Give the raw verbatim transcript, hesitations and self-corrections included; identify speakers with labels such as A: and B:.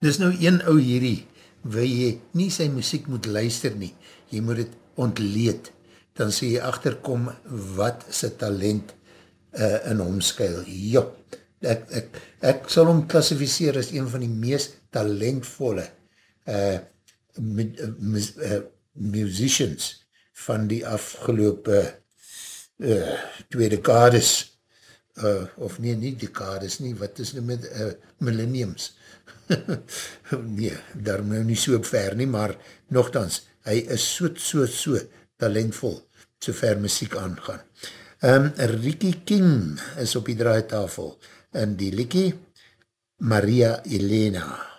A: dis nou een ou hierdie, waar jy nie sy muziek moet luister nie, jy moet het ontleed, dan sê jy achterkom wat sy talent uh, in hom skuil. Jo, ek, ek, ek sal hom klassificeer as een van die meest talentvolle uh, mu mu uh, musicians van die afgelope uh, twee dekades, uh, of nee, nie dekades nie, wat is nou met uh, millenniums? Nee, daar nou nie so ver nie, maar nogthans, hy is so, so, so talentvol, so ver muziek aangaan. Um, Ricky King is op die draaitafel, en die liekie Maria Elena.